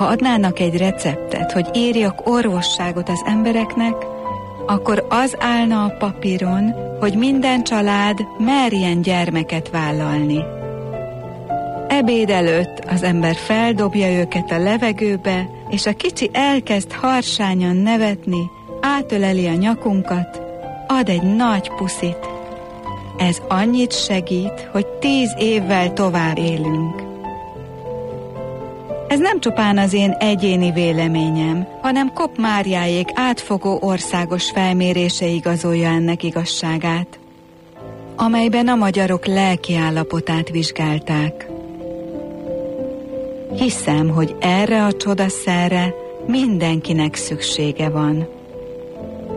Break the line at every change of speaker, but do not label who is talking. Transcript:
Ha adnának egy receptet, hogy írjak orvosságot az embereknek, akkor az állna a papíron, hogy minden család merjen gyermeket vállalni. Ebéd előtt az ember feldobja őket a levegőbe, és a kicsi elkezd harsányan nevetni, átöleli a nyakunkat, ad egy nagy puszit. Ez annyit segít, hogy 10 évvel tovább élünk. Ez nem csupán az én egyéni véleményem, hanem Kopp Máriáék átfogó országos felmérése igazolja ennek igazságát, amelyben a magyarok lelki állapotát vizsgálták. Hiszem, hogy erre a csodaszerre mindenkinek szüksége van.